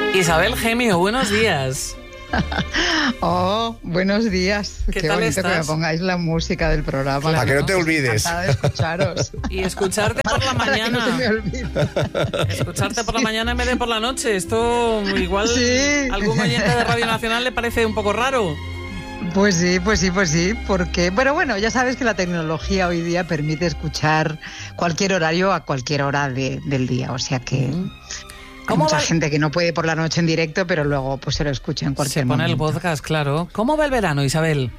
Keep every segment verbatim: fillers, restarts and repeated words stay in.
Isabel Gemio, buenos días. Oh, buenos días. ¿Qué, Qué tal bonito estás? que me pongáis la música del programa. Para que no te olvides. Encantada de escucharos. Y escucharte por la Para que no se me mañana. olvide. Escucharte por la mañana en vez de por la noche. Esto igual Sí. a algún oyente de Radio Nacional le parece un poco raro. Pues sí, pues sí, pues sí, porque, bueno, bueno, ya sabes que la tecnología hoy día permite escuchar cualquier horario a cualquier hora de- del día, o sea que hay ¿Cómo mucha va- gente que no puede por la noche en directo, pero luego pues se lo escucha en cualquier Se pone el momento. podcast, claro. ¿Cómo va el verano, Isabel?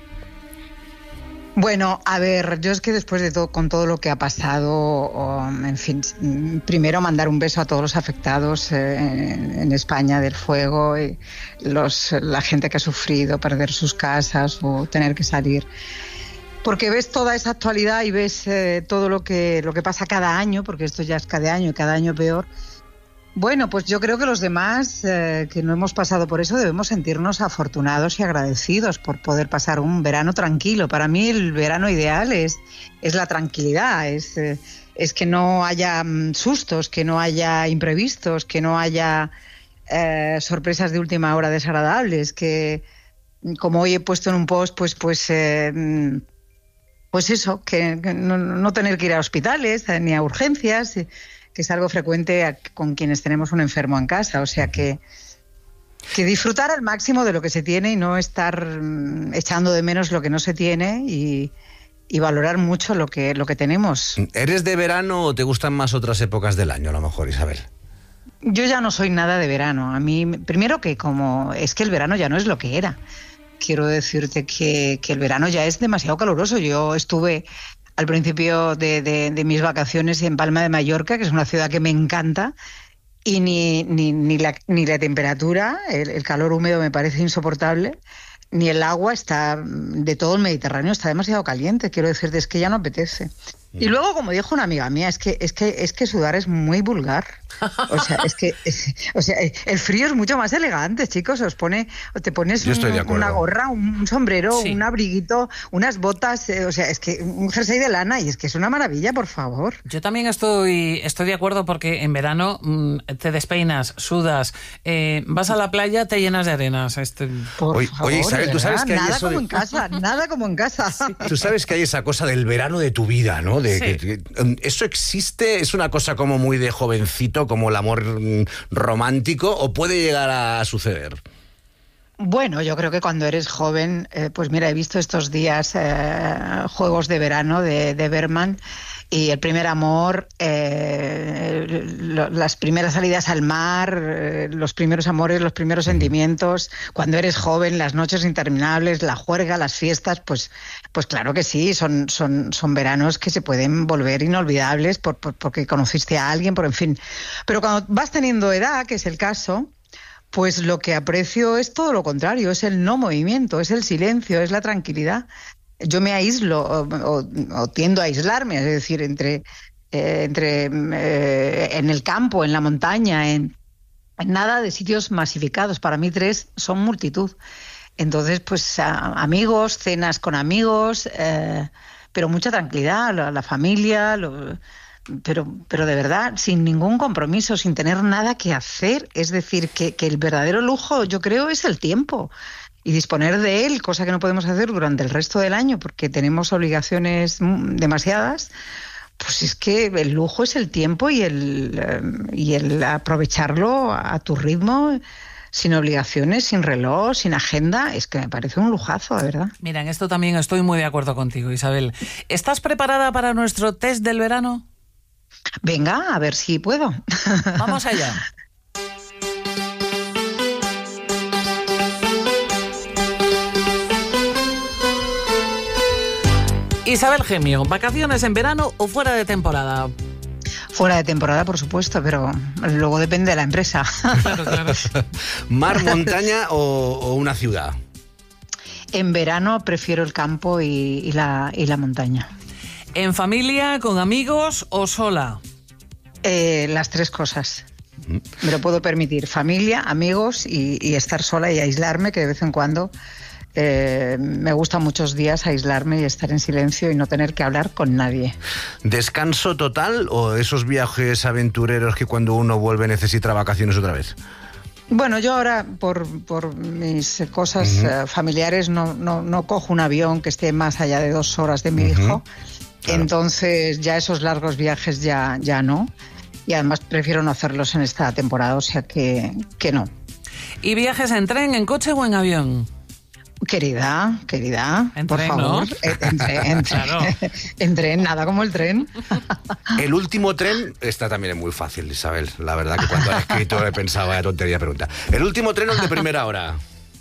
Bueno, a ver, yo es que después de todo, con todo lo que ha pasado, o, en fin, mm, primero mandar un beso a todos los afectados eh, en, en España del fuego, y los, la gente que ha sufrido perder sus casas o tener que salir. Porque ves toda esa actualidad y ves eh, todo lo que, lo que pasa cada año, porque esto ya es cada año y cada año peor. Bueno, pues yo creo que los demás eh, que no hemos pasado por eso debemos sentirnos afortunados y agradecidos por poder pasar un verano tranquilo. Para mí el verano ideal es, es la tranquilidad, es, eh, es que no haya mm, sustos, que no haya imprevistos, que no haya eh, sorpresas de última hora desagradables, que como hoy he puesto en un post, pues, pues, eh, mm, pues eso, que, que no, no tener que ir a hospitales eh, ni a urgencias, eh, que es algo frecuente a- con quienes tenemos un enfermo en casa. O sea que, que disfrutar al máximo de lo que se tiene y no estar mm, echando de menos lo que no se tiene y, y valorar mucho lo que, lo que tenemos. ¿Eres de verano o te gustan más otras épocas del año, a lo mejor, Isabel? Yo ya no soy nada de verano. A mí, primero que como es que el verano ya no es lo que era. Quiero decirte que, que el verano ya es demasiado caluroso. Yo estuve al principio de, de- de mis vacaciones en Palma de Mallorca, que es una ciudad que me encanta, y ni, ni, ni, la, ni la temperatura, el, el calor húmedo me parece insoportable, ni el agua está, de todo el Mediterráneo, está demasiado caliente. Quiero decirte, es que ya no apetece. Y luego, como dijo una amiga mía, es que es que es que sudar es muy vulgar. O sea, es que es- o sea, el frío es mucho más elegante, chicos. Os pone, te pones Yo estoy un- de acuerdo. una gorra, un sombrero, Sí. un abriguito, unas botas, eh, o sea, es que un jersey de lana, y es que es una maravilla, por favor. Yo también estoy, estoy de acuerdo porque en verano mm, te despeinas, sudas, eh, vas a la playa, te llenas de arenas. Este, Por Oye, favor, oye, Isabel, de tú sabes verdad, que hay nada eso como de- en casa, nada como en casa. Tú sabes que hay esa cosa del verano de tu vida, ¿no? De, Sí. que- que, um, ¿eso existe? ¿Es una cosa como muy de jovencito, como el amor mm, romántico, o puede llegar a suceder? Bueno, yo creo que cuando eres joven, eh, pues mira, he visto estos días eh, Juegos de Verano de, de Berman, y el primer amor, eh, lo- las primeras salidas al mar, eh, los primeros amores, los primeros sentimientos, cuando eres joven, las noches interminables, la juerga, las fiestas, pues, pues claro que sí, son, son, son veranos que se pueden volver inolvidables por, por- porque conociste a alguien, por en fin. Pero cuando vas teniendo edad, que es el caso, pues lo que aprecio es todo lo contrario, es el no movimiento, es el silencio, es la tranquilidad. Yo me aíslo o, o- o tiendo a aislarme, es decir, entre, eh, entre eh, en el campo, en la montaña, en, en nada de sitios masificados. Para mí tres son multitud. Entonces, pues a- amigos, cenas con amigos, eh, pero mucha tranquilidad, la, la familia, lo- pero, pero de verdad, sin ningún compromiso, sin tener nada que hacer. Es decir, que, que el verdadero lujo, yo creo, es el tiempo y disponer de él, cosa que no podemos hacer durante el resto del año porque tenemos obligaciones mm, demasiadas. Pues es que el lujo es el tiempo y el, eh, y el aprovecharlo a tu ritmo, sin obligaciones, sin reloj, sin agenda. Es que me parece un lujazo, de verdad. mira, en esto también estoy muy de acuerdo contigo, Isabel. ¿Estás preparada para nuestro test del verano? Venga, a ver si puedo. Vamos allá. Isabel Gemio, ¿vacaciones en verano o fuera de temporada? Fuera de temporada, por supuesto, pero luego depende de la empresa. Claro, claro. ¿Mar, montaña o, o una ciudad? En verano prefiero el campo y, y la, y la montaña. ¿En familia, con amigos o sola? Eh, las tres cosas. Me lo puedo permitir. Familia, amigos y, y estar sola y aislarme, que de vez en cuando eh, me gusta muchos días aislarme y estar en silencio y no tener que hablar con nadie. ¿Descanso total o esos viajes aventureros que cuando uno vuelve necesita vacaciones otra vez? Bueno, yo ahora, por, por mis cosas uh-huh. uh, familiares, no, no, no cojo un avión que esté más allá de dos horas de mi uh-huh. hijo. Claro. Entonces, ya esos largos viajes ya, ya no. Y además prefiero no hacerlos en esta temporada, o sea que, que no. ¿Y viajes en tren, en coche o en avión? Querida, querida, en por tren, favor, ¿no? en tren, en, claro. en tren, nada como el tren. El último tren, esta también es muy fácil, Isabel. La verdad que cuando he escrito he pensado, vaya tontería pregunta. ¿El último tren o el de primera hora?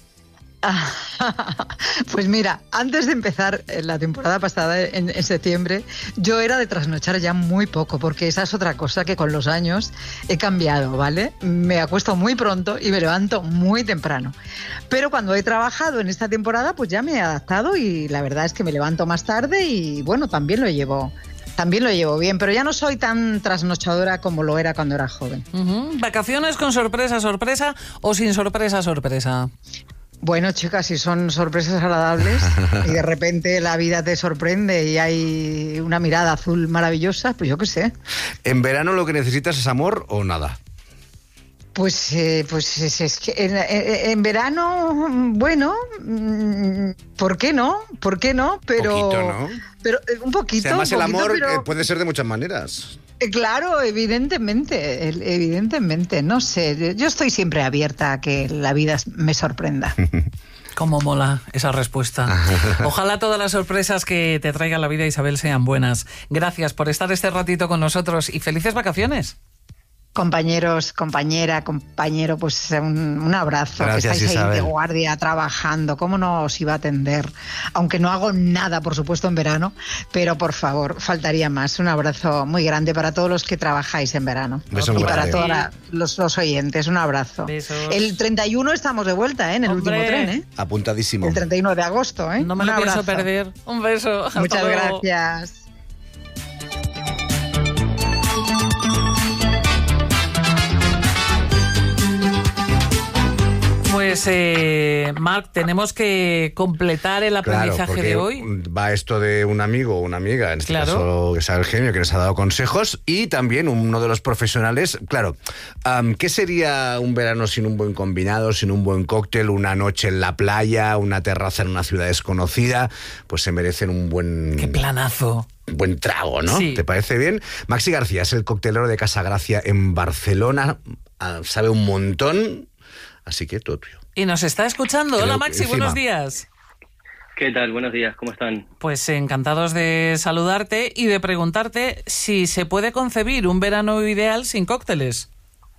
Pues mira, antes de empezar la temporada pasada, en, en septiembre, yo era de trasnochar ya muy poco, porque esa es otra cosa que con los años he cambiado, ¿vale? Me acuesto muy pronto y me levanto muy temprano. Pero cuando he trabajado en esta temporada, pues ya me he adaptado y la verdad es que me levanto más tarde y bueno, también lo llevo... También lo llevo bien, pero ya no soy tan trasnochadora como lo era cuando era joven. Uh-huh. ¿Vacaciones con sorpresa, sorpresa o sin sorpresa, sorpresa? Bueno, chicas, si son sorpresas agradables y de repente la vida te sorprende y hay una mirada azul maravillosa, pues yo qué sé. ¿En verano lo que necesitas es amor o nada? Pues, eh, pues es, es que en, en, en verano, bueno, ¿por qué no? ¿Por qué no? Pero, poquito, ¿no? Pero un poquito. O sea, además un el poquito, amor pero... puede ser de muchas maneras. Claro, evidentemente, evidentemente, no sé, yo estoy siempre abierta a que la vida me sorprenda. Cómo mola esa respuesta. Ojalá todas las sorpresas que te traiga la vida, Isabel, sean buenas. Gracias por estar este ratito con nosotros y felices vacaciones. Compañeros, compañera, compañero, pues un, un abrazo. Gracias, que estáis Isabel. Ahí de guardia trabajando. ¿Cómo no os iba a atender? Aunque no hago nada, por supuesto, en verano, pero por favor, faltaría más. Un abrazo muy grande para todos los que trabajáis en verano. Beso y grande. para todos la, los, los oyentes. Un abrazo. Besos. El treinta y uno estamos de vuelta, ¿eh? En el Hombre. último tren, ¿eh? Apuntadísimo. El treinta y uno de agosto, ¿eh? No me un lo abrazo. pienso perder. Un beso. Hasta Muchas luego. gracias. Pues, eh, Marc, tenemos que completar el aprendizaje claro, de hoy. Va esto de un amigo o una amiga, en este Claro. caso Isabel Gemio, que nos ha dado consejos, y también uno de los profesionales. Claro, um, ¿qué sería un verano sin un buen combinado, sin un buen cóctel, una noche en la playa, una terraza en una ciudad desconocida? Pues se merecen un buen... ¡Qué planazo! Buen trago, ¿no? Sí. ¿Te parece bien? Maxi García es el coctelero de Casa Gracia en Barcelona, uh, sabe un montón... Así que todo tuyo. Y nos está escuchando. Creo Hola, que Maxi, encima. buenos días. ¿Qué tal? Buenos días, ¿cómo están? Pues encantados de saludarte y de preguntarte si se puede concebir un verano ideal sin cócteles.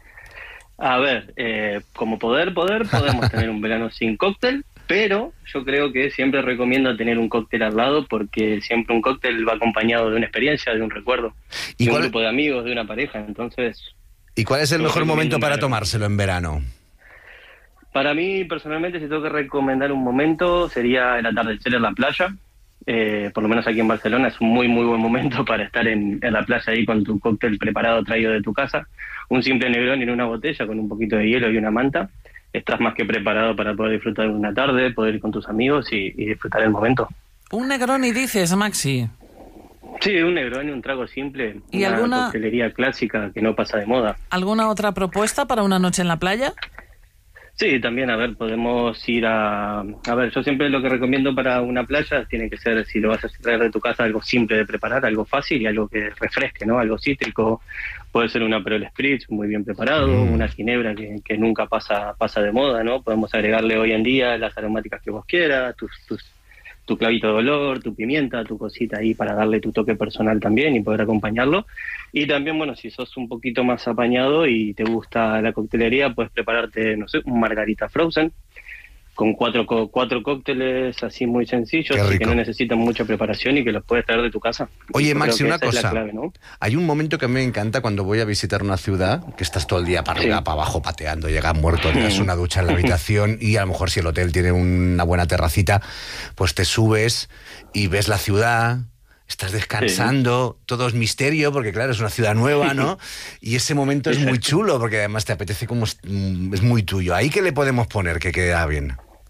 A ver, eh, como poder, poder, podemos tener un verano sin cóctel, pero yo creo que siempre recomiendo tener un cóctel al lado porque siempre un cóctel va acompañado de una experiencia, de un recuerdo, ¿Y de un cuál- grupo de amigos, de una pareja, entonces... ¿Y cuál es el Yo mejor recomiendo momento un para verano. tomárselo en verano? Para mí, personalmente, si tengo que recomendar un momento, sería el atardecer en la playa. Eh, por lo menos aquí en Barcelona es un muy, muy buen momento para estar en, en la playa ahí con tu cóctel preparado, traído de tu casa. Un simple Negroni en una botella con un poquito de hielo y una manta. Estás más que preparado para poder disfrutar de una tarde, poder ir con tus amigos y, y disfrutar el momento. Un Negroni dices, Maxi. Sí, un Negroni, un trago simple. ¿Y una alguna- coctelería clásica que no pasa de moda. ¿Alguna otra propuesta para una noche en la playa? Sí, también, a ver, podemos ir a... A ver, yo siempre lo que recomiendo para una playa tiene que ser, si lo vas a traer de tu casa, algo simple de preparar, algo fácil y algo que refresque, ¿no? Algo cítrico, puede ser un Aperol Spritz muy bien preparado, Mm. una ginebra que, que nunca pasa pasa de moda, ¿no? Podemos agregarle hoy en día las aromáticas que vos quieras, tus, tus, tu clavito de olor, tu pimienta, tu cosita ahí para darle tu toque personal también y poder acompañarlo. Y también, bueno, si sos un poquito más apañado y te gusta la coctelería, puedes prepararte, no sé, un margarita frozen con cuatro, co- cuatro cócteles así muy sencillos Qué y que rico. no necesitan mucha preparación y que los puedes traer de tu casa. Oye, Yo creo Maxi, que una esa es la cosa. clave, ¿no? Hay un momento que me encanta cuando voy a visitar una ciudad, que estás todo el día para arriba, Sí. para abajo, pateando, llegas muerto, te das una ducha en la habitación y a lo mejor si el hotel tiene una buena terracita, pues te subes y ves la ciudad, estás descansando, todo es misterio porque claro, es una ciudad nueva, ¿no? Y ese momento es muy Exacto. chulo porque además te apetece como es, es muy tuyo. ¿Ahí qué le podemos poner que queda bien?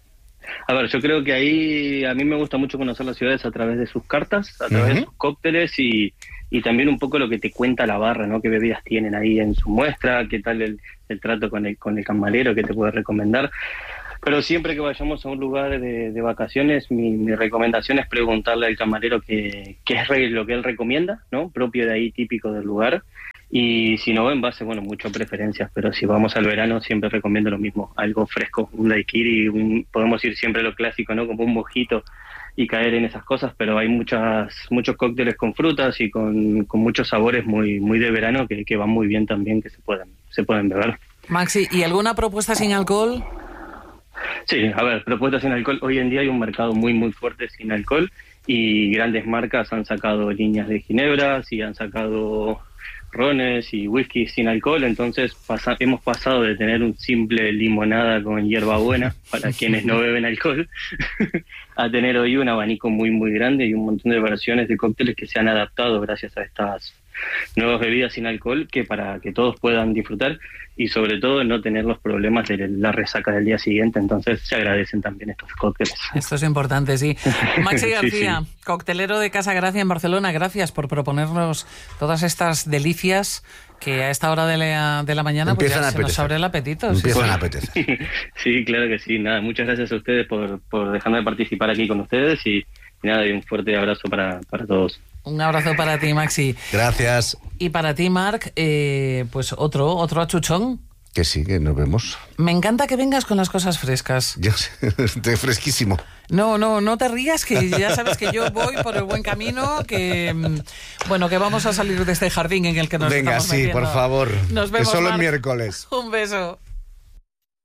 A ver, yo creo que ahí a mí me gusta mucho conocer las ciudades a través de sus cartas, a través uh-huh. de sus cócteles y, y también un poco lo que te cuenta la barra, ¿no? Qué bebidas tienen ahí en su muestra, qué tal el, el trato con el, con el camarero que te puede recomendar. Pero siempre que vayamos a un lugar de, de vacaciones, mi, mi recomendación es preguntarle al camarero qué, qué es lo que él recomienda, ¿no? Propio de ahí, típico del lugar. Y si no, en base, bueno, mucho a preferencias, pero si vamos al verano siempre recomiendo lo mismo, algo fresco, un daiquiri, un, podemos ir siempre a lo clásico, ¿no? Como un mojito y caer en esas cosas, pero hay muchas muchos cócteles con frutas y con, con muchos sabores muy muy de verano que, que van muy bien también, que se pueden, se pueden beber. Maxi, ¿y alguna propuesta sin alcohol? Sí, a ver, propuestas sin alcohol. Hoy en día hay un mercado muy, muy fuerte sin alcohol y grandes marcas han sacado líneas de ginebras y han sacado rones y whisky sin alcohol, entonces pasa, hemos pasado de tener un simple limonada con hierbabuena para quienes no beben alcohol a tener hoy un abanico muy, muy grande y un montón de versiones de cócteles que se han adaptado gracias a estas nuevas bebidas sin alcohol que para que todos puedan disfrutar y sobre todo no tener los problemas de la resaca del día siguiente, entonces se agradecen también estos cócteles. Esto es importante, sí. Maxi García, sí, sí. coctelero de Casa Gracia en Barcelona, gracias por proponernos todas estas delicias que a esta hora de la, de la mañana pues ya se nos abre el apetito. Empiezan sí, a apetecer. Sí, claro que sí. Nada, muchas gracias a ustedes por, por dejarme participar aquí con ustedes y, y nada, y un fuerte abrazo para, para todos. Un abrazo para ti, Maxi. Gracias. Y para ti, Marc, eh, pues otro, otro achuchón. Que sí, que nos vemos. Me encanta que vengas con las cosas frescas. Yo sé, estoy fresquísimo. No, no, no te rías, que ya sabes que yo voy por el buen camino, que bueno, que vamos a salir de este jardín en el que nos Venga, estamos sí, metiendo. por favor. Nos vemos, que solo Marc. es miércoles. Un beso.